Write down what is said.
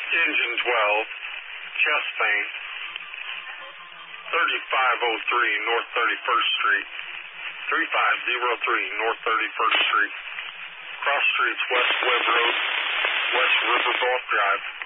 Engine 12, chest pain, 3503 North 31st Street, 3503 North 31st Street, cross streets West Webb Road, West River Bluff Drive.